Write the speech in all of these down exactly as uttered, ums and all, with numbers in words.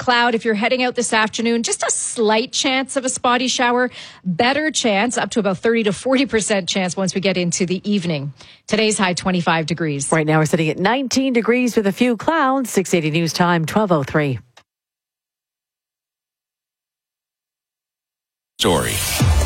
cloud. If you're heading out this afternoon, just a slight chance of a spotty shower. Better chance, up to about thirty to forty percent chance once we get into the evening. Today's high twenty-five degrees. Right now we're sitting at nineteen degrees with a few clouds. six eighty News Time, twelve oh three. Story.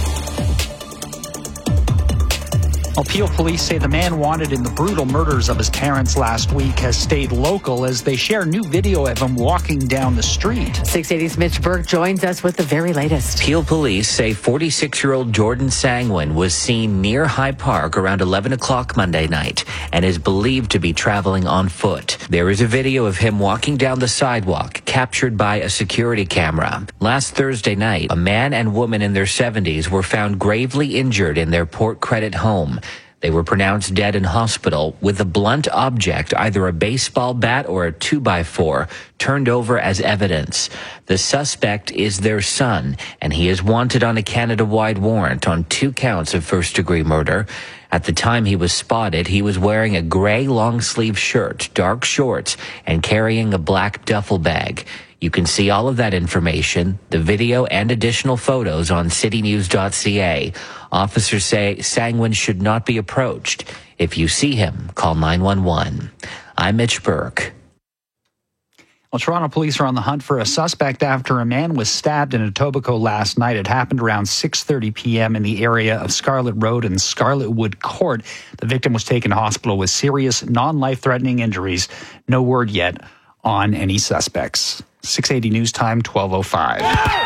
Well, Peel police say the man wanted in the brutal murders of his parents last week has stayed local as they share new video of him walking down the street. six eighty's Mitch Burke joins us with the very latest. Peel police say forty-six-year-old Jordan Sangwin was seen near High Park around eleven o'clock Monday night and is believed to be traveling on foot. There is a video of him walking down the sidewalk captured by a security camera. Last Thursday night, a man and woman in their seventies were found gravely injured in their Port Credit home. They were pronounced dead in hospital with a blunt object, either a baseball bat or a two by four, turned over as evidence. The suspect is their son, and he is wanted on a Canada-wide warrant on two counts of first-degree murder. At the time he was spotted, he was wearing a gray long-sleeve shirt, dark shorts, and carrying a black duffel bag. You can see all of that information, the video and additional photos on city news dot c a. Officers say Sangwin should not be approached. If you see him, call nine one one. I'm Mitch Burke. Well, Toronto police are on the hunt for a suspect after a man was stabbed in Etobicoke last night. It happened around six thirty p.m. in the area of Scarlet Road and Scarlet Wood Court. The victim was taken to hospital with serious, non-life-threatening injuries. No word yet on any suspects. six eighty News Time, twelve oh five.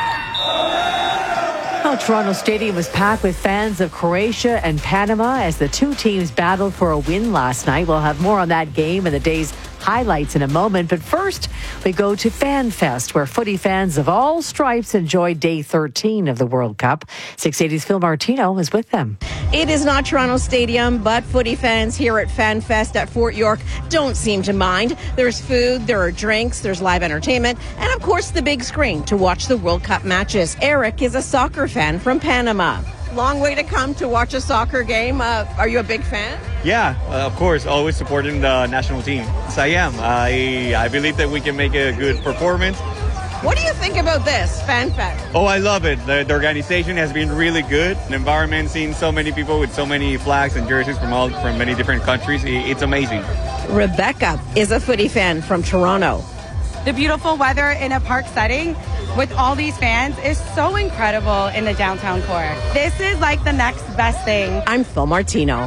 Well, Toronto Stadium was packed with fans of Croatia and Panama as the two teams battled for a win last night. We'll have more on that game and the day's highlights in a moment. But first, we go to FanFest, where footy fans of all stripes enjoy day thirteen of the World Cup. six eighty's Phil Martino is with them. It is not Toronto Stadium, but footy fans here at FanFest at Fort York don't seem to mind. There's food, there are drinks, there's live entertainment, and of course the big screen to watch the World Cup matches. Eric is a soccer fan from Panama. Long way to come to watch a soccer game. Uh, are you a big fan? Yeah, uh, of course. Always supporting the national team. Yes, I am. I I believe that we can make a good performance. What do you think about this, FanFest? Oh, I love it. The, the organization has been really good. The environment, seeing so many people with so many flags and jerseys from all from many different countries, it's amazing. Rebecca is a footy fan from Toronto. The beautiful weather in a park setting with all these fans is so incredible in the downtown core. This is like the next best thing. I'm Phil Martino.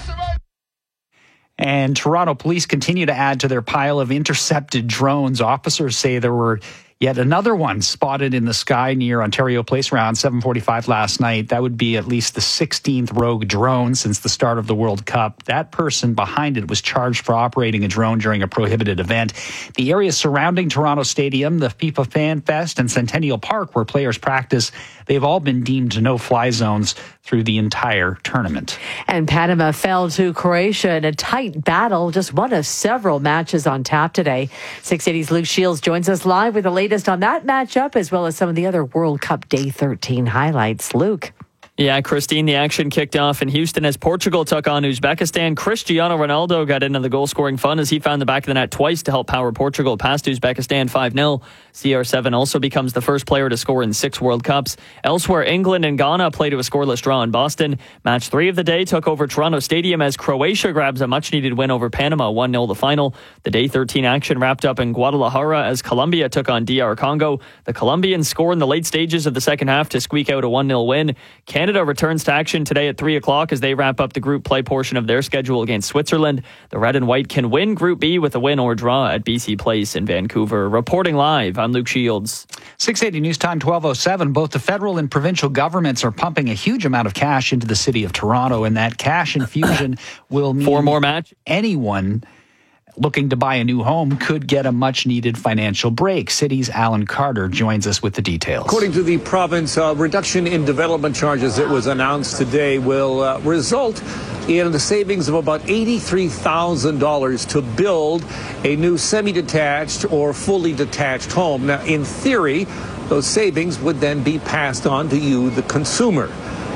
And Toronto police continue to add to their pile of intercepted drones. Officers say there were yet another one spotted in the sky near Ontario Place around seven forty-five last night. That would be at least the sixteenth rogue drone since the start of the World Cup. That person behind it was charged for operating a drone during a prohibited event. The area surrounding Toronto Stadium, the FIFA Fan Fest, and Centennial Park, where players practice, they've all been deemed no-fly zones through the entire tournament. And Panama fell to Croatia in a tight battle, just one of several matches on tap today. six eighty's Luke Shields joins us live with the latest on that matchup, as well as some of the other World Cup Day thirteen highlights. Luke. Yeah, Christine, the action kicked off in Houston as Portugal took on Uzbekistan. Cristiano Ronaldo got into the goal-scoring fun as he found the back of the net twice to help power Portugal past Uzbekistan five nil. C R seven also becomes the first player to score in six World Cups. Elsewhere, England and Ghana play to a scoreless draw in Boston. Match three of the day took over Toronto Stadium as Croatia grabs a much-needed win over Panama, one nil the final. The day thirteen action wrapped up in Guadalajara as Colombia took on D R Congo. The Colombians score in the late stages of the second half to squeak out a one nil win. Canada returns to action today at three o'clock as they wrap up the group play portion of their schedule against Switzerland. The Red and White can win Group B with a win or draw at B C Place in Vancouver. Reporting live, I'm Luke Shields. six eighty News Time, twelve oh seven. Both the federal and provincial governments are pumping a huge amount of cash into the city of Toronto, and that cash infusion will mean four more match. anyone looking to buy a new home could get a much-needed financial break. City's Alan Carter joins us with the details. According to the province, a reduction in development charges that was announced today will uh, result in the savings of about eighty-three thousand dollars to build a new semi-detached or fully detached home. Now, in theory, those savings would then be passed on to you, the consumer.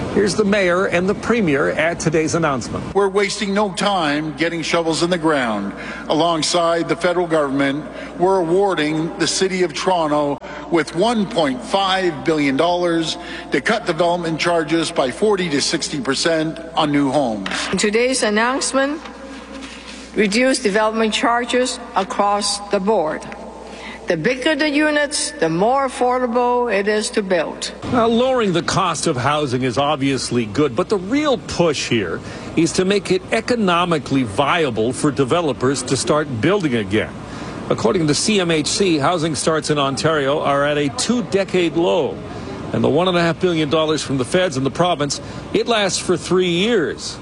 Here's the mayor and the premier at today's announcement. We're wasting no time getting shovels in the ground. Alongside the federal government, we're awarding the City of Toronto with one point five billion dollars to cut development charges by forty to sixty percent on new homes. Today's announcement reduce development charges across the board. The bigger the units, the more affordable it is to build. Now, lowering the cost of housing is obviously good, but the real push here is to make it economically viable for developers to start building again. According to C M H C, housing starts in Ontario are at a two-decade low. And the one point five billion dollars from the feds and the province, it lasts for three years.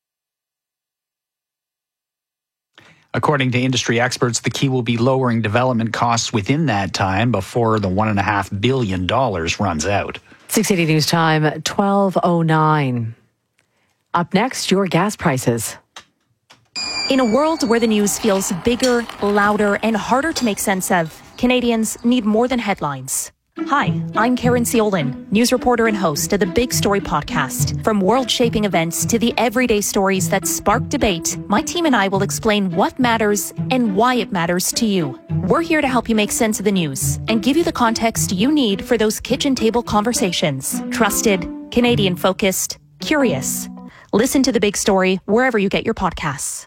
According to industry experts, the key will be lowering development costs within that time before the one point five billion dollars runs out. six eighty News Time, twelve oh nine. Up next, your gas prices. In a world where the news feels bigger, louder, and harder to make sense of, Canadians need more than headlines. Hi, I'm Karen Seolin, news reporter and host of the Big Story podcast. From world-shaping events to the everyday stories that spark debate, my team and I will explain what matters and why it matters to you. We're here to help you make sense of the news and give you the context you need for those kitchen table conversations. Trusted, Canadian-focused, curious. Listen to The Big Story wherever you get your podcasts.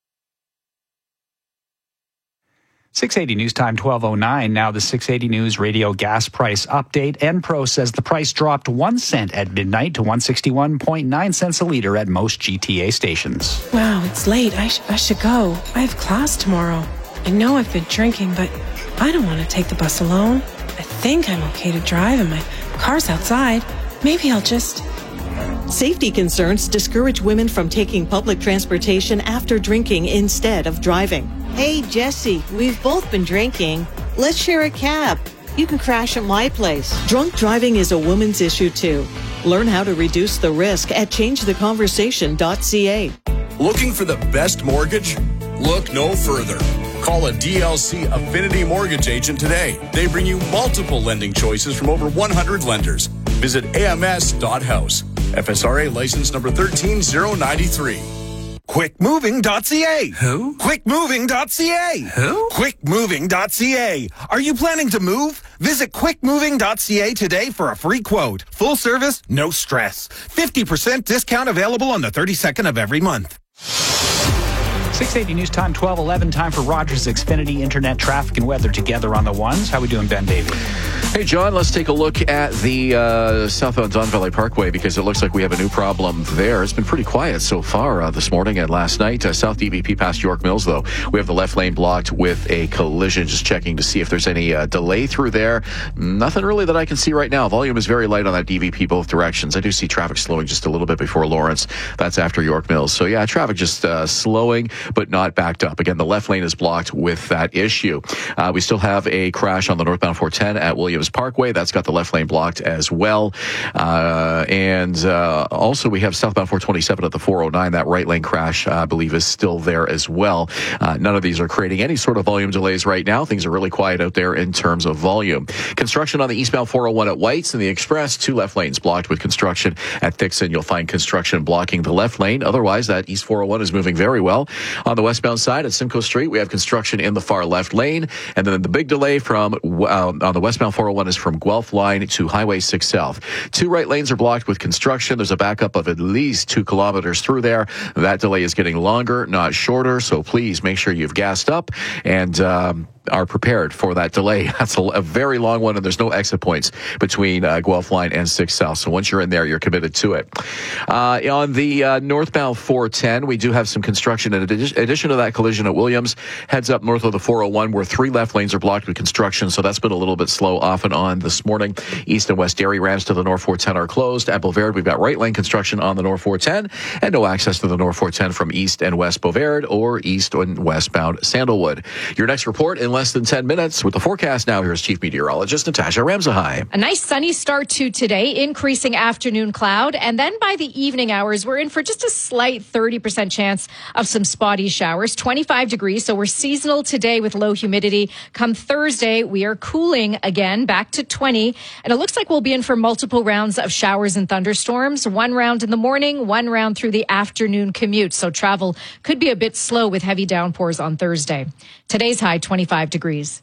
six eighty News Time, twelve oh nine. Now the six eighty News Radio gas price update. Enpro says the price dropped one cent at midnight to one hundred sixty-one point nine cents a litre at most G T A stations. Wow, it's late. I, sh- I should go. I have class tomorrow. I know I've been drinking, but I don't want to take the bus alone. I think I'm okay to drive and my car's outside. Maybe I'll just... Safety concerns discourage women from taking public transportation after drinking instead of driving. Hey, Jesse, we've both been drinking. Let's share a cab. You can crash at my place. Drunk driving is a woman's issue, too. Learn how to reduce the risk at change the conversation dot c a. Looking for the best mortgage? Look no further. Call a D L C Affinity Mortgage agent today. They bring you multiple lending choices from over one hundred lenders. Visit A M S dot house. F S R A license number one three zero nine three. quick moving dot c a. Who? quick moving dot c a. Who? quick moving dot c a. Are you planning to move? Visit quick moving dot c a today for a free quote. Full service, no stress. fifty percent discount available on the thirty-second of every month. six eighty News Time, twelve eleven. Time for Rogers Xfinity Internet traffic and weather together on the ones. How we doing, Ben Davey? Hey, John, let's take a look at the uh, southbound Don Valley Parkway because it looks like we have a new problem there. It's been pretty quiet so far uh, this morning and last night. Uh, South D V P past York Mills, though. We have the left lane blocked with a collision. Just checking to see if there's any uh, delay through there. Nothing really that I can see right now. Volume is very light on that D V P both directions. I do see traffic slowing just a little bit before Lawrence. That's after York Mills. So, yeah, traffic just uh, slowing, but not backed up. Again, the left lane is blocked with that issue. Uh, we still have a crash on the northbound four ten at Williams Parkway. That's got the left lane blocked as well. Uh, and uh, also we have southbound four twenty-seven at the four oh nine. That right lane crash, uh, I believe, is still there as well. Uh, none of these are creating any sort of volume delays right now. Things are really quiet out there in terms of volume. Construction on the eastbound four oh one at Whites and the Express. Two left lanes blocked with construction. At Thixon, you'll find construction blocking the left lane. Otherwise, that east four oh one is moving very well. On the westbound side at Simcoe Street, we have construction in the far left lane. And then the big delay from uh, on the westbound four oh one is from Guelph line to Highway six South. Two right lanes are blocked with construction. There's a backup of at least two kilometers through there. That delay is getting longer, not shorter. So please make sure you've gassed up and um, are prepared for that delay. That's a, a very long one, and there's no exit points between uh, Guelph line and six South. So once you're in there, you're committed to it. Uh, on the uh, northbound four ten, we do have some construction. In addition to that collision at Williams, heads up north of the four oh one, where three left lanes are blocked with construction. So that's been a little bit slow off and on this morning. East and west Dairy ramps to the North four ten are closed. At Beauvard, we've got right lane construction on the North four ten and no access to the North four ten from east and west Beauvard or east and westbound Sandalwood. Your next report in less less than ten minutes. With the forecast now, here's Chief Meteorologist Natasha Ramsahai. A nice sunny start to today, increasing afternoon cloud. And then by the evening hours, we're in for just a slight thirty percent chance of some spotty showers. twenty-five degrees, so we're seasonal today with low humidity. Come Thursday, we are cooling again, back to twenty. And it looks like we'll be in for multiple rounds of showers and thunderstorms. One round in the morning, one round through the afternoon commute. So travel could be a bit slow with heavy downpours on Thursday. Today's high, twenty-five degrees.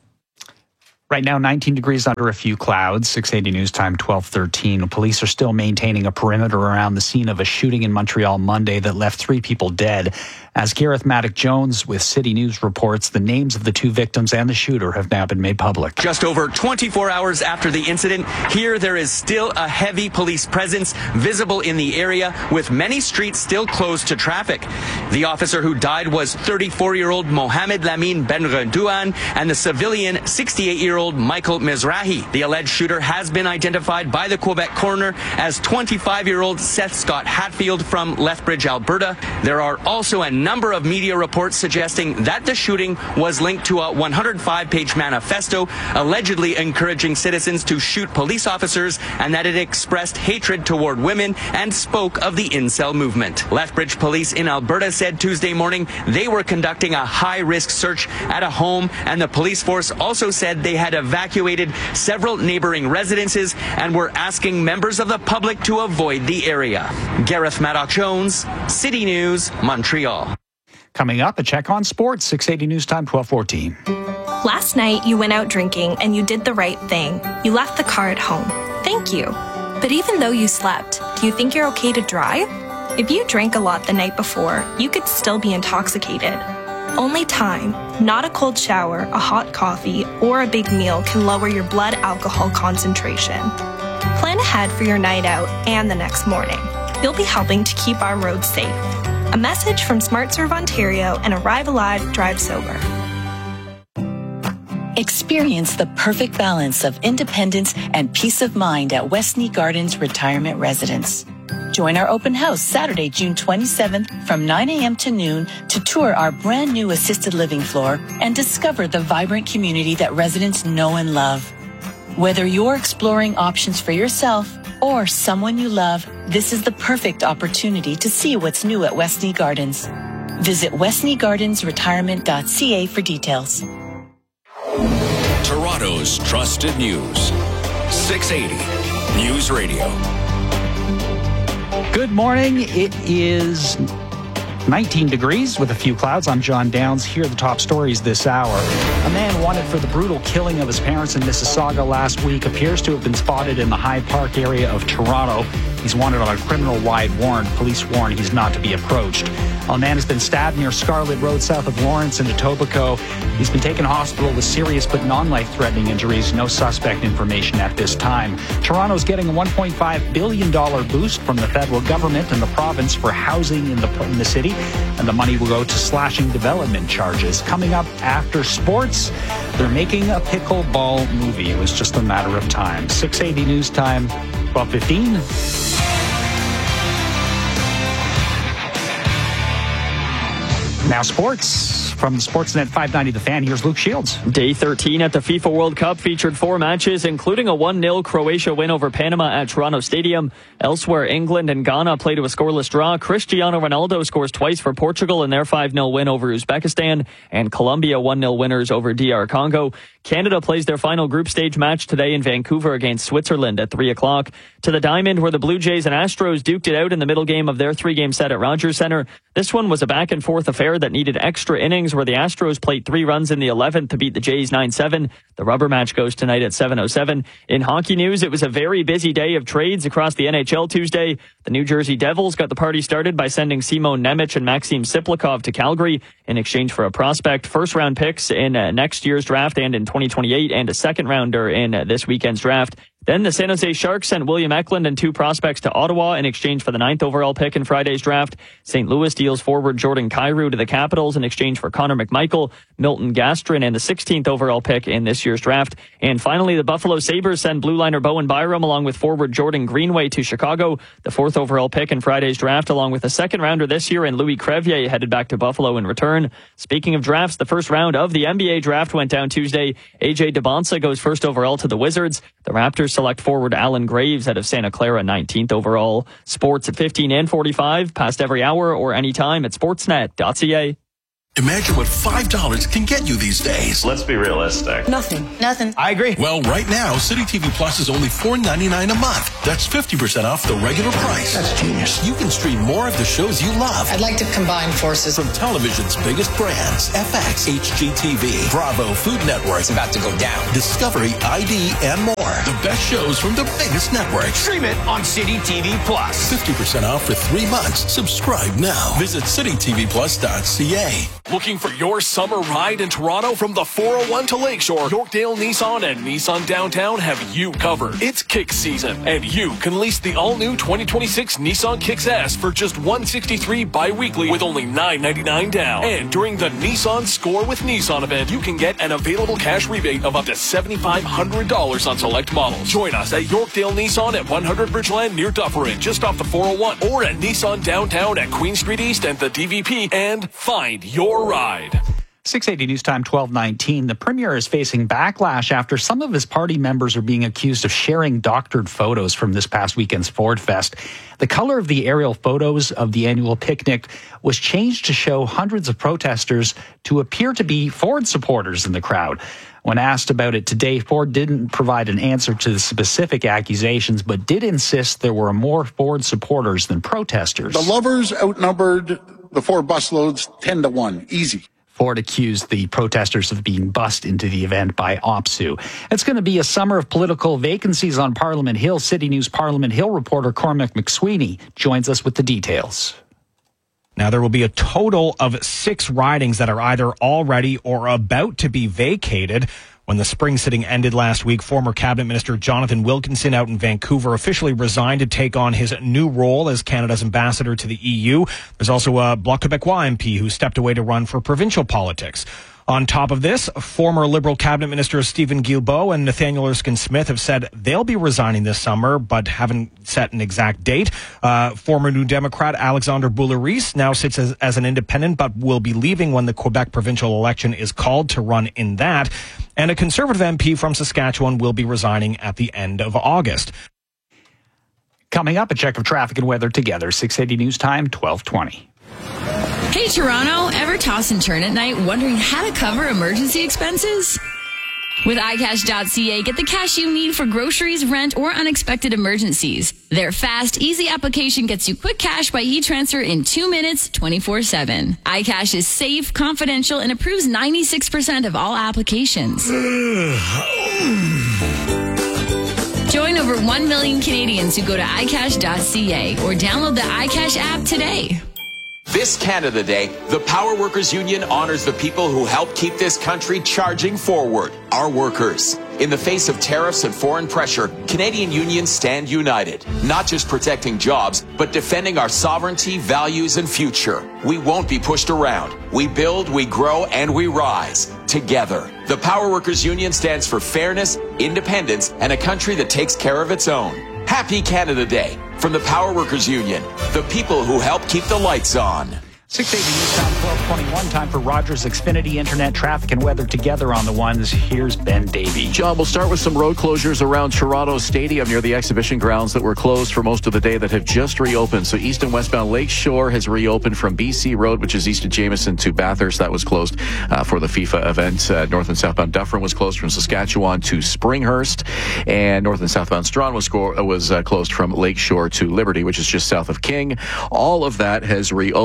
Right now, nineteen degrees under a few clouds. six eighty News Time, twelve thirteen. Police are still maintaining a perimeter around the scene of a shooting in Montreal Monday that left three people dead. As Gareth Maddock-Jones with City News reports, the names of the two victims and the shooter have now been made public. Just over twenty-four hours after the incident, here there is still a heavy police presence visible in the area, with many streets still closed to traffic. The officer who died was thirty-four-year-old Mohamed Lamine Benredouan and the civilian sixty-eight-year-old Michael Mizrahi. The alleged shooter has been identified by the Quebec coroner as twenty-five-year-old Seth Scott Hatfield from Lethbridge, Alberta. There are also a number of media reports suggesting that the shooting was linked to a one hundred five page manifesto allegedly encouraging citizens to shoot police officers, and that it expressed hatred toward women and spoke of the incel movement. Lethbridge police in Alberta said Tuesday morning they were conducting a high-risk search at a home, and the police force also said they had evacuated several neighboring residences and were asking members of the public to avoid the area. Gareth Maddock-Jones, City News, Montreal. Coming up, a check on sports, six eighty News Time, twelve fourteen. Last night, you went out drinking and you did the right thing. You left the car at home. Thank you. But even though you slept, do you think you're okay to drive? If you drank a lot the night before, you could still be intoxicated. Only time, not a cold shower, a hot coffee, or a big meal can lower your blood alcohol concentration. Plan ahead for your night out and the next morning. You'll be helping to keep our roads safe. A message from SmartServe Ontario and Arrive Alive, Drive Sober. Experience the perfect balance of independence and peace of mind at Westney Gardens Retirement Residence. Join our open house Saturday, June twenty-seventh from nine a.m. to noon to tour our brand new assisted living floor and discover the vibrant community that residents know and love. Whether you're exploring options for yourself or someone you love, this is the perfect opportunity to see what's new at Westney Gardens. Visit westney gardens retirement dot c a for details. Toronto's trusted news. six eighty News Radio. Good morning. It is nineteen degrees with a few clouds. I'm John Downs. Here are the top stories this hour. A man wanted for the brutal killing of his parents in Mississauga last week appears to have been spotted in the Hyde Park area of Toronto. He's wanted on a criminal-wide warrant. Police warn he's not to be approached. A man has been stabbed near Scarlett Road south of Lawrence in Etobicoke. He's been taken to hospital with serious but non-life-threatening injuries. No suspect information at this time. Toronto's getting a one point five billion dollars boost from the federal government and the province for housing in the, in the city. And the money will go to slashing development charges. Coming up after sports, they're making a pickleball movie. It was just a matter of time. six eighty News Time, twelve fifteen. Now sports. From Sportsnet five ninety The Fan, here's Luke Shields. Day thirteen at the FIFA World Cup featured four matches, including a one nil Croatia win over Panama at Toronto Stadium. Elsewhere, England and Ghana play to a scoreless draw. Cristiano Ronaldo scores twice for Portugal in their five nil win over Uzbekistan, and Colombia one nil winners over D R Congo. Canada plays their final group stage match today in Vancouver against Switzerland at three o'clock. To the Diamond, where the Blue Jays and Astros duked it out in the middle game of their three-game set at Rogers Centre. This one was a back-and-forth affair that needed extra innings, where the Astros played three runs in the eleventh to beat the Jays nine seven. The rubber match goes tonight at seven oh seven. In hockey news, it was a very busy day of trades across the N H L Tuesday. The New Jersey Devils got the party started by sending Simon Nemec and Maxim Siplikov to Calgary in exchange for a prospect, first-round picks in uh, next year's draft and in twenty twenty-eight, and a second-rounder in uh, this weekend's draft. Then the San Jose Sharks sent William Eklund and two prospects to Ottawa in exchange for the ninth overall pick in Friday's draft. Saint Louis deals forward Jordan Kyrou to the Capitals in exchange for Connor McMichael, Milton Gastrin, and the sixteenth overall pick in this year's draft. And finally, the Buffalo Sabres send blue liner Bowen Byram along with forward Jordan Greenway to Chicago. The fourth overall pick in Friday's draft, along with a second rounder this year, and Louis Crevier headed back to Buffalo in return. Speaking of drafts, the first round of the N B A draft went down Tuesday. A J DeBonsa goes first overall to the Wizards. The Raptors select forward Alan Graves out of Santa Clara, nineteenth overall. Sports at fifteen and forty-five, past every hour or anytime at sportsnet dot c a. Imagine what five dollars can get you these days. Let's be realistic. Nothing. Nothing. I agree. Well, right now, City T V Plus is only four ninety-nine a month. That's fifty percent off the regular price. That's genius. You can stream more of the shows you love. I'd like to combine forces. From television's biggest brands, F X, H G T V, Bravo, Food Network. It's about to go down. Discovery, I D, and more. The best shows from the biggest networks. Stream it on City T V Plus. fifty percent off for three months. Subscribe now. Visit city t v plus dot c a. Looking for your summer ride in Toronto from the four oh one to Lakeshore? Yorkdale Nissan and Nissan Downtown have you covered. It's kick season, and you can lease the all-new twenty twenty-six Nissan Kicks S for just one hundred sixty-three dollars bi-weekly with only nine ninety-nine down. And during the Nissan Score with Nissan event, you can get an available cash rebate of up to seven thousand five hundred dollars on select models. Join us at Yorkdale Nissan at one hundred Bridgeland near Dufferin, just off the four oh one, or at Nissan Downtown at Queen Street East and the D V P, and find your ride. six eighty News Time, twelve nineteen. The Premier is facing backlash after some of his party members are being accused of sharing doctored photos from this past weekend's Ford Fest. The color of the aerial photos of the annual picnic was changed to show hundreds of protesters to appear to be Ford supporters in the crowd. When asked about it today, Ford didn't provide an answer to the specific accusations, but did insist there were more Ford supporters than protesters. The lovers outnumbered the Ford busloads ten to one. Easy. Ford accused the protesters of being bussed into the event by OPSEU. It's going to be a summer of political vacancies on Parliament Hill. City News Parliament Hill reporter Cormac McSweeney joins us with the details. Now, there will be a total of six ridings that are either already or about to be vacated. When the spring sitting ended last week, former Cabinet Minister Jonathan Wilkinson out in Vancouver officially resigned to take on his new role as Canada's ambassador to the E U. There's also a Bloc Québécois M P who stepped away to run for provincial politics. On top of this, former Liberal Cabinet Minister Stephen Guilbeault and Nathaniel Erskine-Smith have said they'll be resigning this summer, but haven't set an exact date. Uh, former New Democrat Alexandre Boulay-Rees now sits as, as an independent, but will be leaving when the Quebec provincial election is called to run in that. And a Conservative M P from Saskatchewan will be resigning at the end of August. Coming up, a check of traffic and weather together. six eighty News Time, twelve twenty. Hey, Toronto, ever toss and turn at night wondering how to cover emergency expenses? With i cash dot c a, get the cash you need for groceries, rent, or unexpected emergencies. Their fast, easy application gets you quick cash by e-transfer in two minutes, twenty-four seven. iCash is safe, confidential, and approves ninety-six percent of all applications. Join over one million Canadians who go to i cash dot c a or download the iCash app today. This Canada Day, the Power Workers Union honors the people who help keep this country charging forward, our workers. In the face of tariffs and foreign pressure, Canadian unions stand united, not just protecting jobs, but defending our sovereignty, values, and future. We won't be pushed around. We build, we grow, and we rise together. The Power Workers Union stands for fairness, independence, and a country that takes care of its own. Happy Canada Day from the Power Workers Union, the people who help keep the lights on. six eighty News Time, twelve twenty-one. Time for Rogers Xfinity Internet traffic and weather together on the ones. Here's Ben Davey. John, we'll start with some road closures around Toronto Stadium near the exhibition grounds that were closed for most of the day that have just reopened. So east and westbound Lakeshore has reopened from B C Road, which is east of Jameson, to Bathurst. That was closed uh, for the FIFA event. Uh, north and southbound Dufferin was closed from Saskatchewan to Springhurst. And north and southbound Strawn was, score, was uh, closed from Lakeshore to Liberty, which is just south of King. All of that has reopened. So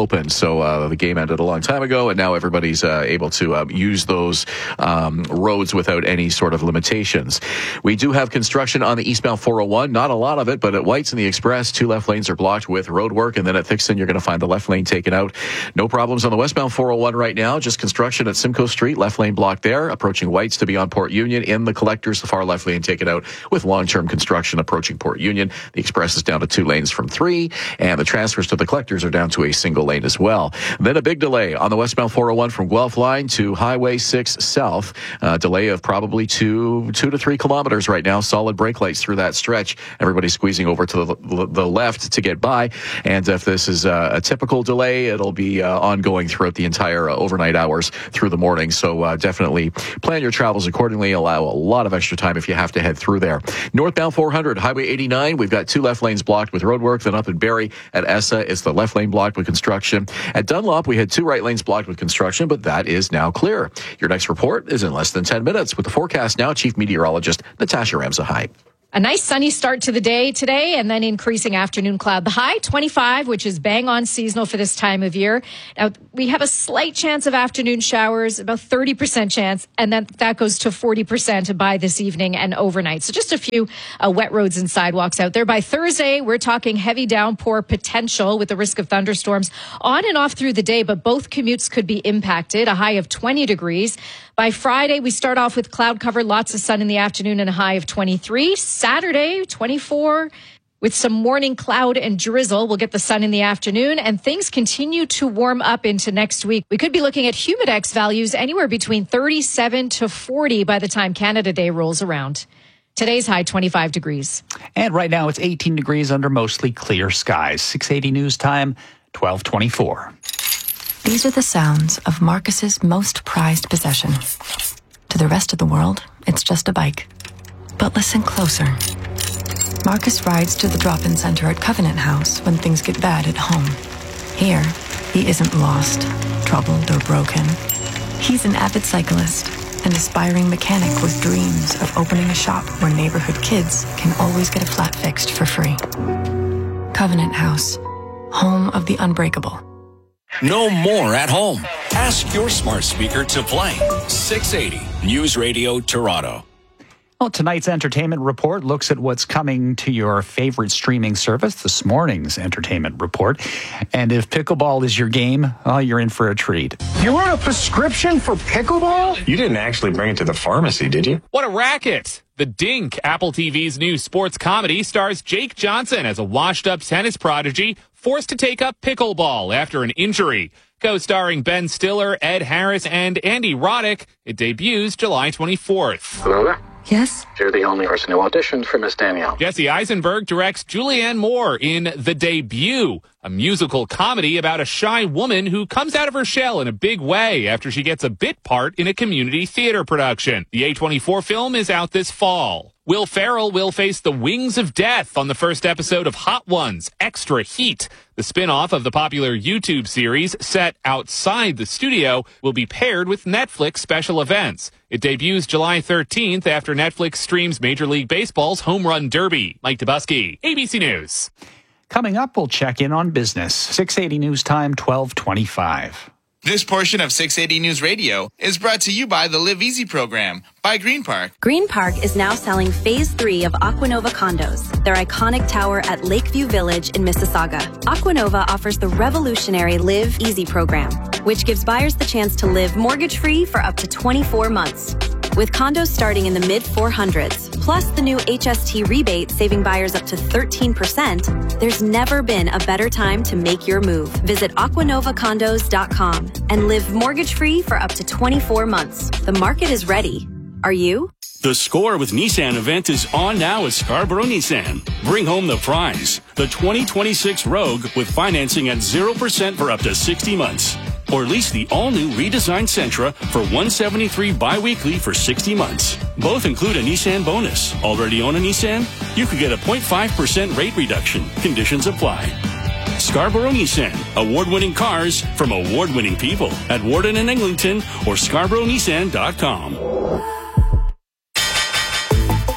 know, uh, the game ended a long time ago, and now everybody's uh, able to um, use those um, roads without any sort of limitations. We do have construction on the eastbound four oh one. Not a lot of it, but at White's and the Express, two left lanes are blocked with road work, and then at Thixton, you're going to find the left lane taken out. No problems on the westbound four oh one right now, just construction at Simcoe Street, left lane blocked there, approaching White's to be on Port Union. In the collectors, the far left lane taken out with long-term construction approaching Port Union. The Express is down to two lanes from three, and the transfers to the collectors are down to a single lane as well. Then a big delay on the westbound four oh one from Guelph line to Highway six South. Uh, delay of probably two, two to three kilometers right now. Solid brake lights through that stretch. Everybody's squeezing over to the, the left to get by. And if this is a, a typical delay, it'll be uh, ongoing throughout the entire uh, overnight hours through the morning. So uh, definitely plan your travels accordingly. Allow a lot of extra time if you have to head through there. Northbound four hundred, Highway eighty-nine, we've got two left lanes blocked with roadwork. Then up in Barrie at Essa, it's the left lane blocked with construction. At Dunlop, we had two right lanes blocked with construction, but that is now clear. Your next report is in less than ten minutes. With the forecast now, Chief Meteorologist Natasha Ramsahai. A nice sunny start to the day today, and then increasing afternoon cloud. The high, twenty-five, which is bang on seasonal for this time of year. Now, we have a slight chance of afternoon showers, about thirty percent chance, and then that goes to forty percent by this evening and overnight. So just a few uh, wet roads and sidewalks out there. By Thursday, we're talking heavy downpour potential with the risk of thunderstorms on and off through the day, but both commutes could be impacted. A high of twenty degrees. By Friday, we start off with cloud cover, lots of sun in the afternoon, and a high of twenty-three. Saturday, twenty-four, with some morning cloud and drizzle. We'll get the sun in the afternoon, and things continue to warm up into next week. We could be looking at humidex values anywhere between thirty-seven to forty by the time Canada Day rolls around. Today's high, twenty-five degrees. And right now, it's eighteen degrees under mostly clear skies. six eighty news time, twelve twenty-four. These are the sounds of Marcus's most prized possession. To the rest of the world, it's just a bike. But listen closer. Marcus rides to the drop-in center at Covenant House when things get bad at home. Here, he isn't lost, troubled, or broken. He's an avid cyclist, an aspiring mechanic with dreams of opening a shop where neighborhood kids can always get a flat fixed for free. Covenant House, home of the unbreakable. No more at home. Ask your smart speaker to play. six eighty News Radio Toronto. Well, tonight's entertainment report looks at what's coming to your favorite streaming service, this morning's entertainment report. And if pickleball is your game, oh, you're in for a treat. You wrote a prescription for pickleball? You didn't actually bring it to the pharmacy, did you? What a racket! The Dink, Apple T V's new sports comedy, stars Jake Johnson as a washed-up tennis prodigy forced to take up pickleball after an injury. Co-starring Ben Stiller, Ed Harris, and Andy Roddick, it debuts July twenty-fourth. Hello there? Yes? You're the only person who auditioned for Miss Danielle. Jesse Eisenberg directs Julianne Moore in The Debut, a musical comedy about a shy woman who comes out of her shell in a big way after she gets a bit part in a community theater production. The A twenty-four film is out this fall. Will Ferrell will face the wings of death on the first episode of Hot Ones, Extra Heat. The spin-off of the popular YouTube series set outside the studio will be paired with Netflix special events. It debuts July thirteenth after Netflix streams Major League Baseball's Home Run Derby. Mike Dubusky, A B C News. Coming up, we'll check in on business. six eighty news time, twelve twenty-five. This portion of six eighty News Radio is brought to you by the Live Easy program by Green Park. Green Park is now selling Phase three of Aquanova condos, their iconic tower at Lakeview Village in Mississauga. Aquanova offers the revolutionary Live Easy program, which gives buyers the chance to live mortgage-free for up to twenty-four months. With condos starting in the mid four hundreds, plus the new H S T rebate saving buyers up to thirteen percent, there's never been a better time to make your move. Visit aquanova condos dot com and live mortgage-free for up to twenty-four months. The market is ready. Are you? The Score with Nissan event is on now at Scarborough Nissan. Bring home the prize, the twenty twenty-six Rogue with financing at zero percent for up to sixty months. Or lease the all-new redesigned Sentra for one hundred seventy-three dollars bi-weekly for sixty months. Both include a Nissan bonus. Already own a Nissan? You could get a zero point five percent rate reduction. Conditions apply. Scarborough Nissan. Award-winning cars from award-winning people at Warden and Eglinton or scarborough nissan dot com.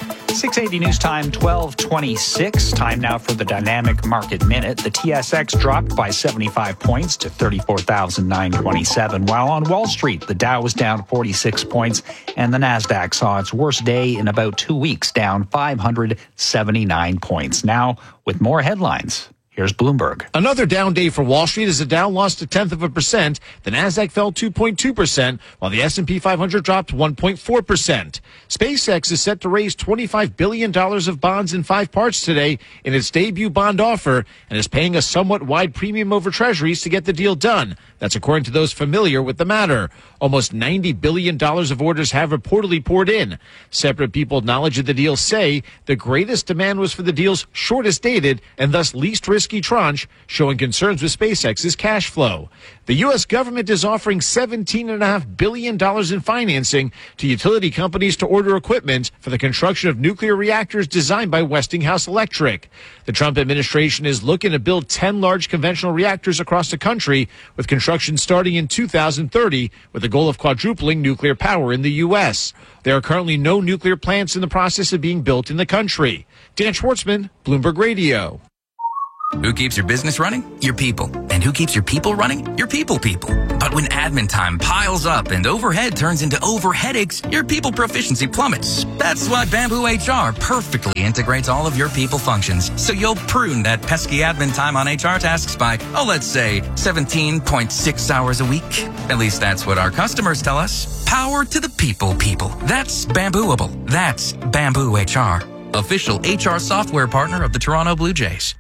six eighty News Time, twelve twenty-six. Time now for the Dynamic Market Minute. The T S X dropped by seventy-five points to thirty-four thousand nine hundred twenty-seven, while on Wall Street, the Dow was down forty-six points, and the NASDAQ saw its worst day in about two weeks, down five hundred seventy-nine points. Now, with more headlines. Here's Bloomberg. Another down day for Wall Street as the Dow lost a tenth of a percent. The Nasdaq fell two point two percent, while the S and P five hundred dropped one point four percent. SpaceX is set to raise twenty-five billion dollars of bonds in five parts today in its debut bond offer and is paying a somewhat wide premium over treasuries to get the deal done. That's according to those familiar with the matter. Almost ninety billion dollars of orders have reportedly poured in. Separate people knowledge of the deal say the greatest demand was for the deal's shortest dated and thus least risky tranche, showing concerns with SpaceX's cash flow. The U S government is offering seventeen point five billion dollars in financing to utility companies to order equipment for the construction of nuclear reactors designed by Westinghouse Electric. The Trump administration is looking to build ten large conventional reactors across the country, with construction starting in two thousand thirty, with the goal of quadrupling nuclear power in the U S. There are currently no nuclear plants in the process of being built in the country. Dan Schwartzman, Bloomberg Radio. Who keeps your business running? Your people. And who keeps your people running? Your people people. But when admin time piles up and overhead turns into overheadaches, your people proficiency plummets. That's why Bamboo H R perfectly integrates all of your people functions, so you'll prune that pesky admin time on H R tasks by, oh, let's say seventeen point six hours a week. At least that's what our customers tell us. Power to the people people. That's Bambooable. That's Bamboo H R. Official H R software partner of the Toronto Blue Jays.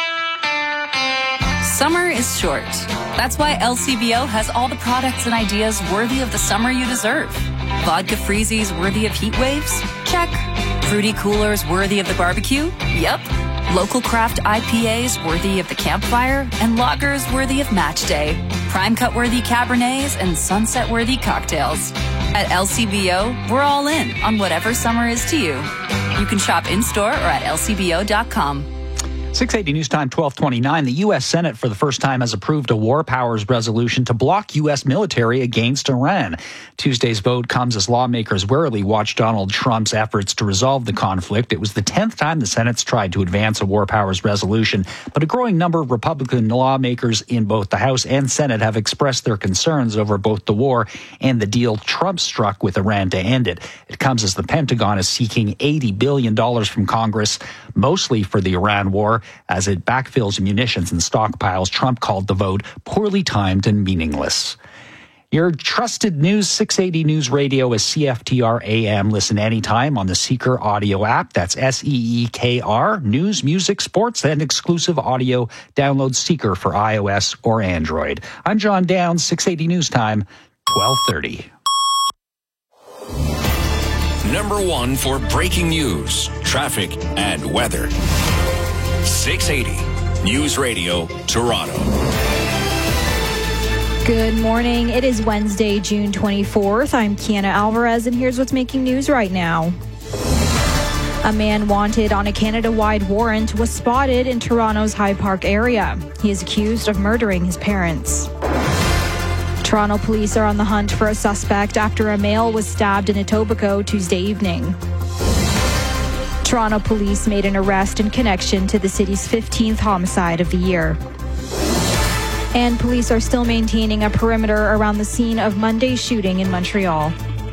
Summer is short. That's why L C B O has all the products and ideas worthy of the summer you deserve. Vodka freezies worthy of heat waves? Check. Fruity coolers worthy of the barbecue? Yep. Local craft I P As worthy of the campfire? And lagers worthy of match day. Prime cut worthy Cabernets and sunset worthy cocktails. At L C B O, we're all in on whatever summer is to you. You can shop in-store or at L C B O dot com. six eighty News Time, twelve twenty-nine. The U S Senate for the first time has approved a war powers resolution to block U S military against Iran. Tuesday's vote comes as lawmakers warily watch Donald Trump's efforts to resolve the conflict. It was the tenth time the Senate's tried to advance a war powers resolution, but a growing number of Republican lawmakers in both the House and Senate have expressed their concerns over both the war and the deal Trump struck with Iran to end it. It comes as the Pentagon is seeking eighty billion dollars from Congress, mostly for the Iran war, as it backfills munitions and stockpiles. Trump called the vote poorly timed and meaningless. Your trusted News six eighty News Radio is C F T R A M. Listen anytime on the Seeker audio app. That's S E E K R. News, music, sports, and exclusive audio. Download Seeker for iOS or Android. I'm John Downs, six eighty News Time, twelve thirty. Number one for breaking news, traffic, and weather. six eighty News Radio, Toronto. Good morning. It is Wednesday, June twenty-fourth. I'm Kiana Alvarez, and here's what's making news right now. A man wanted on a Canada-wide warrant was spotted in Toronto's High Park area. He is accused of murdering his parents. Toronto police are on the hunt for a suspect after a male was stabbed in Etobicoke Tuesday evening. Toronto police made an arrest in connection to the city's fifteenth homicide of the year. And police are still maintaining a perimeter around the scene of Monday's shooting in Montreal.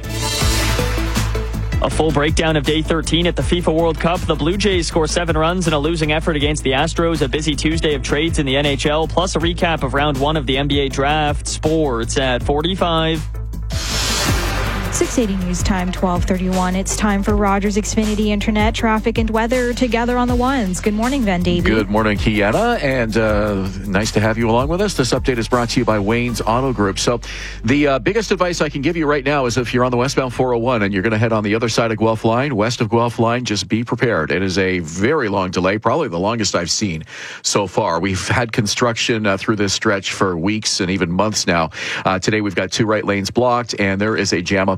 A full breakdown of day thirteen at the FIFA World Cup. The Blue Jays score seven runs in a losing effort against the Astros. A busy Tuesday of trades in the N H L, plus a recap of round one of the N B A draft. Sports at forty-five. six eighty News Time, twelve thirty-one. It's time for Rogers Xfinity Internet, traffic, and weather together on the ones. Good morning, Ben Davey. Good morning, Kiana, and uh, nice to have you along with us. This update is brought to you by Wayne's Auto Group. So the uh, biggest advice I can give you right now is if you're on the westbound four oh one and you're going to head on the other side of Guelph Line, west of Guelph Line, just be prepared. It is a very long delay, probably the longest I've seen so far. We've had construction uh, through this stretch for weeks and even months now. Uh, today we've got two right lanes blocked, and there is a jam up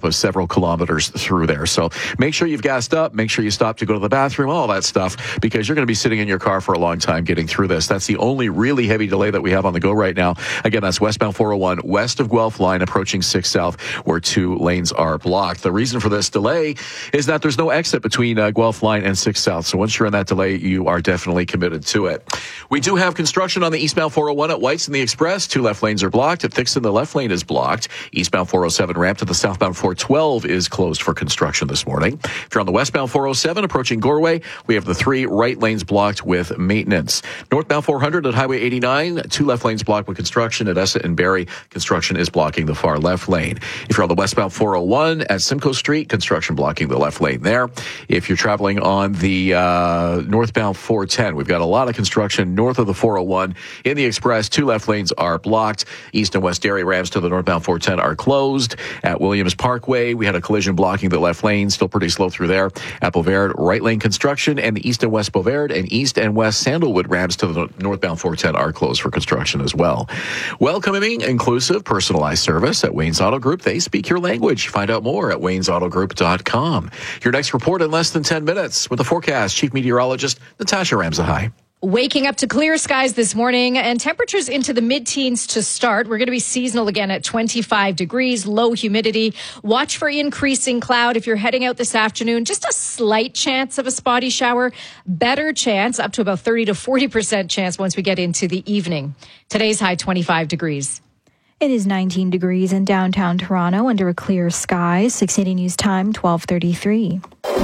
up uh, several kilometers through there. So make sure you've gassed up. Make sure you stop to go to the bathroom, all that stuff, because you're going to be sitting in your car for a long time getting through this. That's the only really heavy delay that we have on the go right now. Again, that's westbound four oh one west of Guelph line approaching six South, where two lanes are blocked. The reason for this delay is that there's no exit between uh, Guelph line and six South. So once you're in that delay, you are definitely committed to it. We do have construction on the eastbound four oh one at White's and the Express. Two left lanes are blocked. At Thixton, the left lane is blocked. Eastbound four oh seven ramp to the southbound four twelve is closed for construction this morning. If you're on the westbound four oh seven approaching Goreway, we have the three right lanes blocked with maintenance. Northbound four hundred at Highway eighty-nine, two left lanes blocked with construction. At Essa and Barrie, construction is blocking the far left lane. If you're on the westbound four oh one at Simcoe Street, construction blocking the left lane there. If you're traveling on the uh, northbound four ten, we've got a lot of construction north of the four oh one. In the Express, two left lanes are blocked. East and West Derry ramps to the northbound four ten are closed. At Williams Parkway, we had a collision blocking the left lane, still pretty slow through there. At Bovaird, right lane construction, and the East and West Bovaird and East and West Sandalwood ramps to the northbound four ten are closed for construction as well. Welcoming, inclusive, personalized service at Wayne's Auto Group. They speak your language. Find out more at waynes auto group dot com. Your next report in less than ten minutes with the forecast. Chief Meteorologist Natasha Ramzahai. Waking up to clear skies this morning and temperatures into the mid-teens to start. We're going to be seasonal again at twenty-five degrees, low humidity. Watch for increasing cloud if you're heading out this afternoon. Just a slight chance of a spotty shower. Better chance, up to about thirty to forty percent chance once we get into the evening. Today's high twenty-five degrees. It is nineteen degrees in downtown Toronto under a clear sky. six eighty News Time, twelve thirty-three.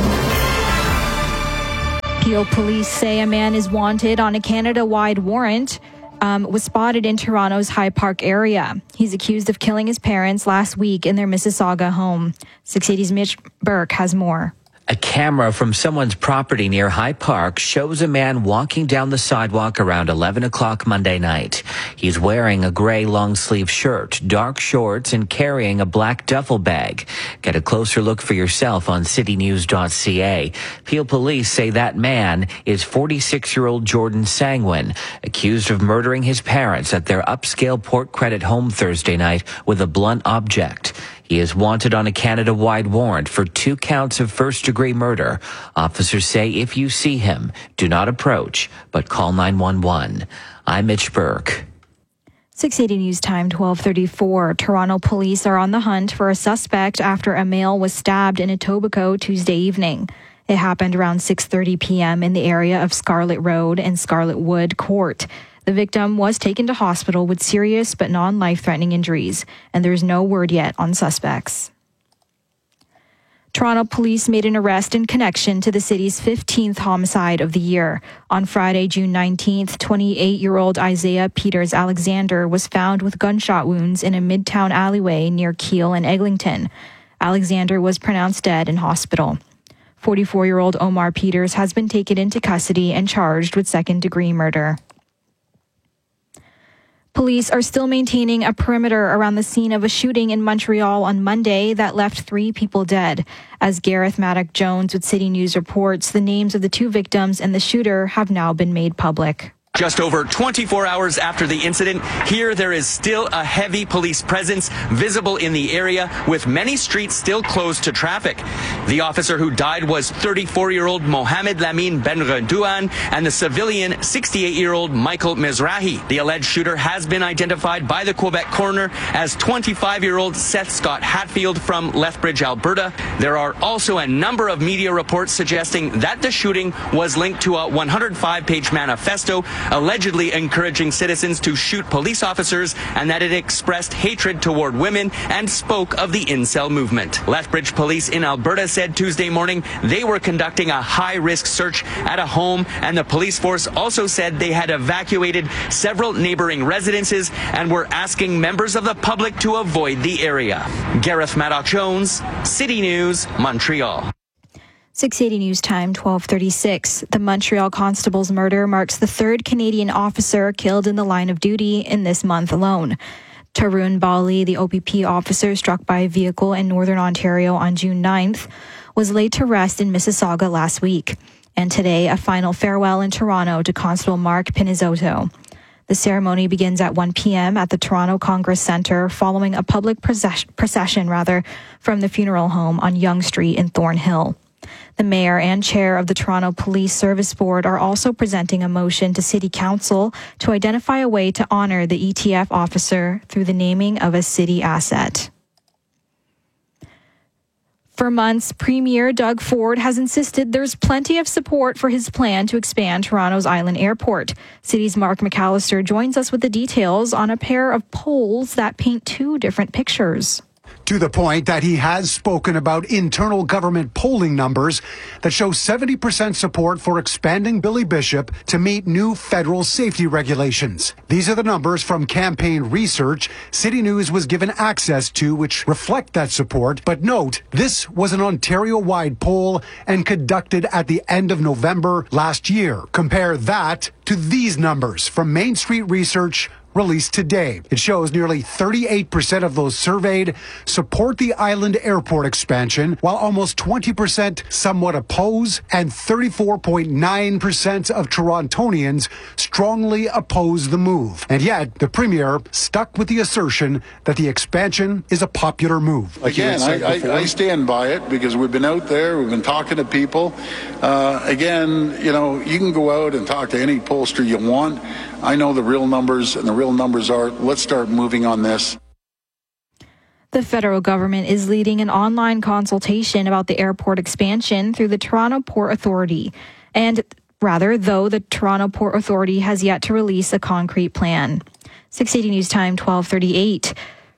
Peel police say a man is wanted on a Canada-wide warrant, um, was spotted in Toronto's High Park area. He's accused of killing his parents last week in their Mississauga home. six eighty's Mitch Burke has more. A camera from someone's property near High Park shows a man walking down the sidewalk around eleven o'clock Monday night. He's wearing a gray long-sleeve shirt, dark shorts, and carrying a black duffel bag. Get a closer look for yourself on city news dot c a. Peel police say that man is forty-six-year-old Jordan Sangwin, accused of murdering his parents at their upscale Port Credit home Thursday night with a blunt object. He is wanted on a Canada-wide warrant for two counts of first-degree murder. Officers say if you see him, do not approach, but call nine one one. I'm Mitch Burke. six eighty News Time, twelve thirty-four. Toronto police are on the hunt for a suspect after a male was stabbed in Etobicoke Tuesday evening. It happened around six thirty p.m. in the area of Scarlett Road and Scarlett Wood Court. The victim was taken to hospital with serious but non-life-threatening injuries, and there's no word yet on suspects. Toronto police made an arrest in connection to the city's fifteenth homicide of the year. On Friday, June nineteenth, twenty-eight-year-old Isaiah Peters Alexander was found with gunshot wounds in a midtown alleyway near Keele and Eglinton. Alexander was pronounced dead in hospital. forty-four-year-old Omar Peters has been taken into custody and charged with second-degree murder. Police are still maintaining a perimeter around the scene of a shooting in Montreal on Monday that left three people dead. As Gareth Maddock-Jones with City News reports, the names of the two victims and the shooter have now been made public. Just over twenty-four hours after the incident, here there is still a heavy police presence visible in the area, with many streets still closed to traffic. The officer who died was thirty-four-year-old Mohamed Lamine Benredouan and the civilian sixty-eight-year-old Michael Mizrahi. The alleged shooter has been identified by the Quebec coroner as twenty-five-year-old Seth Scott Hatfield from Lethbridge, Alberta. There are also a number of media reports suggesting that the shooting was linked to a one hundred five page manifesto allegedly encouraging citizens to shoot police officers, and that it expressed hatred toward women and spoke of the incel movement. Lethbridge police in Alberta said Tuesday morning they were conducting a high-risk search at a home, and the police force also said they had evacuated several neighboring residences and were asking members of the public to avoid the area. Gareth Maddock-Jones, City News, Montreal. six eighty News Time, twelve thirty-six. The Montreal constable's murder marks the third Canadian officer killed in the line of duty in this month alone. Tarun Bali, the O P P officer struck by a vehicle in Northern Ontario on June ninth, was laid to rest in Mississauga last week. And today, a final farewell in Toronto to Constable Mark Pinizotto. The ceremony begins at one p.m. at the Toronto Congress Centre following a public process- procession rather, from the funeral home on Yonge Street in Thornhill. The mayor and chair of the Toronto Police Service Board are also presenting a motion to City Council to identify a way to honour the E T F officer through the naming of a city asset. For months, Premier Doug Ford has insisted there's plenty of support for his plan to expand Toronto's Island Airport. City's Mark McAllister joins us with the details on a pair of polls that paint two different pictures. To the point that he has spoken about internal government polling numbers that show seventy percent support for expanding Billy Bishop to meet new federal safety regulations. These are the numbers from campaign research City News was given access to, which reflect that support. But note, this was an Ontario-wide poll and conducted at the end of November last year. Compare that to these numbers from Main Street Research, released today. It shows nearly thirty-eight percent of those surveyed support the island airport expansion, while almost twenty percent somewhat oppose, and thirty-four point nine percent of Torontonians strongly oppose the move. And yet, the Premier stuck with the assertion that the expansion is a popular move. Like Again, I, I, I stand by it because we've been out there, we've been talking to people. Uh, again, you know, you can go out and talk to any pollster you want. I know the real numbers, and the real numbers are, let's start moving on this. The federal government is leading an online consultation about the airport expansion through the Toronto Port Authority. And rather, though the Toronto Port Authority has yet to release a concrete plan. six eighty News Time, twelve thirty-eight.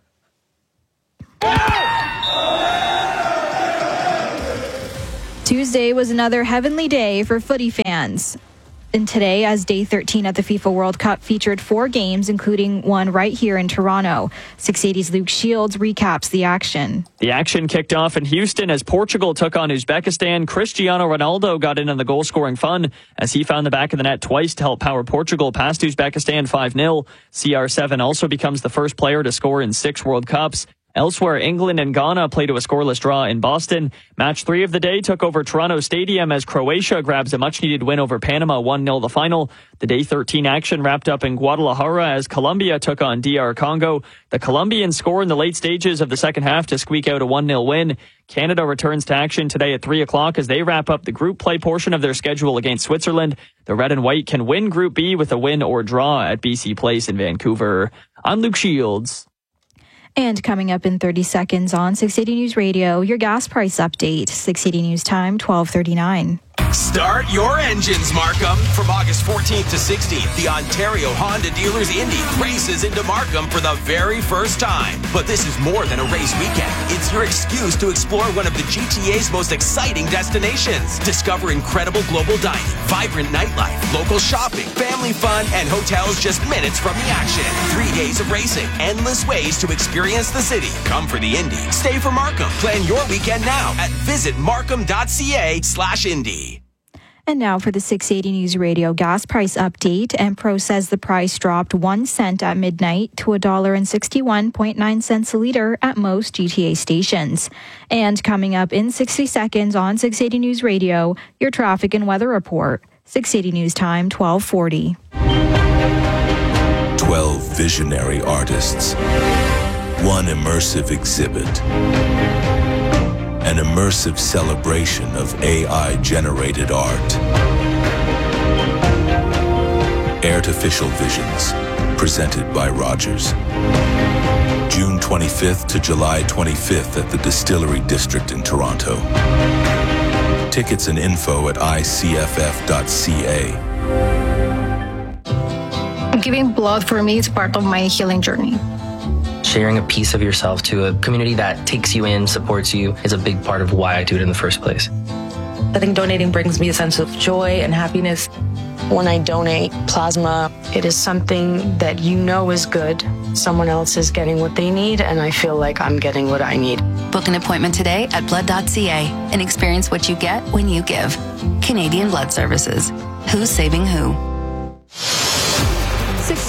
Tuesday was another heavenly day for footy fans. And today, as day thirteen at the FIFA World Cup featured four games, including one right here in Toronto. six eighty's Luke Shields recaps the action. The action kicked off in Houston as Portugal took on Uzbekistan. Cristiano Ronaldo got in on the goal-scoring fun as he found the back of the net twice to help power Portugal past Uzbekistan five nil. C R seven also becomes the first player to score in six World Cups. Elsewhere, England and Ghana played to a scoreless draw in Boston. Match three of the day took over Toronto Stadium as Croatia grabs a much-needed win over Panama, one nil the final. The day thirteen action wrapped up in Guadalajara as Colombia took on D R Congo. The Colombians score in the late stages of the second half to squeak out a one nil win. Canada returns to action today at three o'clock as they wrap up the group play portion of their schedule against Switzerland. The Red and White can win Group B with a win or draw at B C Place in Vancouver. I'm Luke Shields. And coming up in thirty seconds on six eighty News Radio, your gas price update. six eighty News Time, twelve thirty-nine. Start your engines, Markham. From August fourteenth to sixteenth, the Ontario Honda Dealers Indy races into Markham for the very first time. But this is more than a race weekend. It's your excuse to explore one of the G T A's most exciting destinations. Discover incredible global dining, vibrant nightlife, local shopping, family fun, and hotels just minutes from the action. Three days of racing, endless ways to experience the city. Come for the Indy. Stay for Markham. Plan your weekend now at visit markham dot c a slash Indy. And now for the six eighty News Radio gas price update. Empro says the price dropped one cent at midnight to one dollar and sixty-one point nine cents a litre at most G T A stations. And coming up in sixty seconds on six eighty News Radio, your traffic and weather report. six eighty News Time, twelve forty. twelve visionary artists. One immersive exhibit. An immersive celebration of A I-generated art. Artificial Visions, presented by Rogers. June twenty-fifth to July twenty-fifth at the Distillery District in Toronto. Tickets and info at I C F F dot C A. Giving blood for me is part of my healing journey. Sharing a piece of yourself to a community that takes you in, supports you, is a big part of why I do it in the first place. I think donating brings me a sense of joy and happiness. When I donate plasma, it is something that you know is good. Someone else is getting what they need, and I feel like I'm getting what I need. Book an appointment today at blood dot c a and experience what you get when you give. Canadian Blood Services. Who's saving who? six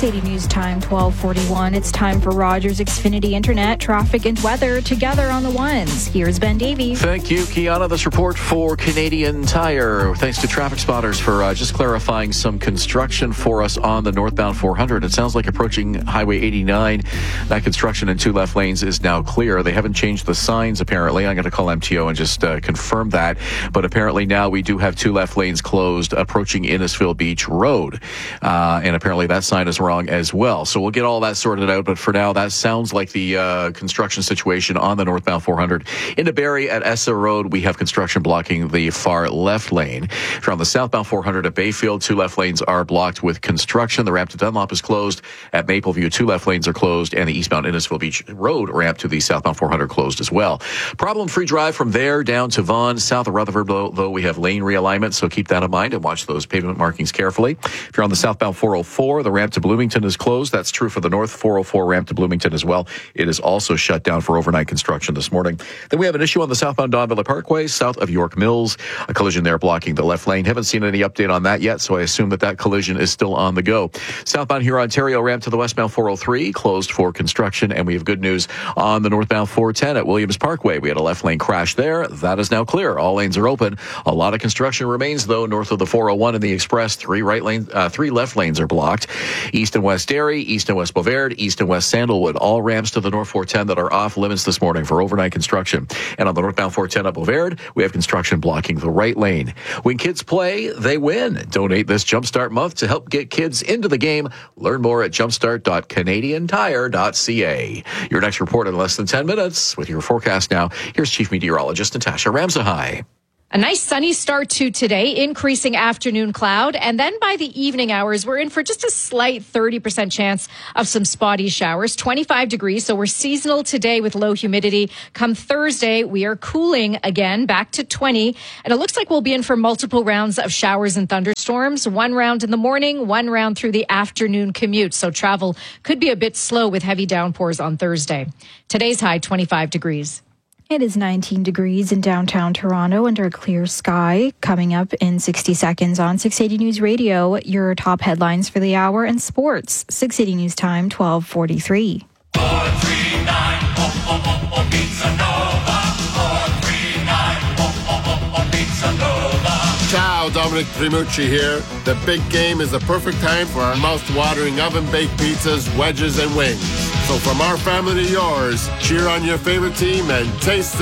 six eighty News Time, twelve forty-one. It's time for Rogers Xfinity Internet, traffic and weather together on the ones. Here's Ben Davey. Thank you, Kiana. This report for Canadian Tire. Thanks to Traffic Spotters for uh, just clarifying some construction for us on the northbound four hundred. It sounds like approaching Highway eighty-nine. That construction in two left lanes is now clear. They haven't changed the signs, apparently. I'm going to call M T O and just uh, confirm that. But apparently now we do have two left lanes closed approaching Innisfil Beach Road. Uh, and apparently that sign is wrong as well. So we'll get all that sorted out. But for now, that sounds like the uh, construction situation on the northbound four hundred. Into Barrie at Essa Road, we have construction blocking the far left lane. If you're on the southbound four hundred at Bayfield, two left lanes are blocked with construction. The ramp to Dunlop is closed. At Mapleview, two left lanes are closed. And the eastbound Innisfil Beach Road ramp to the southbound four hundred closed as well. Problem-free drive from there down to Vaughan. South of Rutherford, though, we have lane realignment. So keep that in mind and watch those pavement markings carefully. If you're on the southbound four oh four, the ramp to Bloomington is closed. That's true for the north four oh four ramp to Bloomington as well. It is also shut down for overnight construction this morning. Then we have an issue on the southbound Don Valley Parkway, south of York Mills. A collision there blocking the left lane. Haven't seen any update on that yet, so I assume that that collision is still on the go. Southbound here, Ontario ramp to the westbound four oh three, closed for construction. And we have good news on the northbound four ten at Williams Parkway. We had a left lane crash there. That is now clear. All lanes are open. A lot of construction remains, though, north of the four oh one and the Express. Three right lane, uh, three left lanes are blocked. East and West Derry, East and West Bovaird, East and West Sandalwood. All ramps to the North four ten that are off limits this morning for overnight construction. And on the northbound four ten at Bovaird, we have construction blocking the right lane. When kids play, they win. Donate this Jumpstart month to help get kids into the game. Learn more at jumpstart dot canadian tire dot c a. Your next report in less than ten minutes. With your forecast now, here's Chief Meteorologist Natasha Ramsahai. A nice sunny start to today, increasing afternoon cloud. And then by the evening hours, we're in for just a slight thirty percent chance of some spotty showers, twenty-five degrees. So we're seasonal today with low humidity. Come Thursday, we are cooling again back to twenty. And it looks like we'll be in for multiple rounds of showers and thunderstorms. One round in the morning, one round through the afternoon commute. So travel could be a bit slow with heavy downpours on Thursday. Today's high, twenty-five degrees. It is nineteen degrees in downtown Toronto under a clear sky. Coming up in sixty seconds on six eighty News Radio, your top headlines for the hour and sports. six eighty News Time, twelve forty-three. four three nine, oh, oh, oh, oh, Pizza Nova. four three nine, oh, oh, oh, oh, Pizza Nova. Ciao, Dominic Primucci here. The big game is the perfect time for our mouth-watering oven-baked pizzas, wedges, and wings. So from our family to yours, cheer on your favorite team and taste the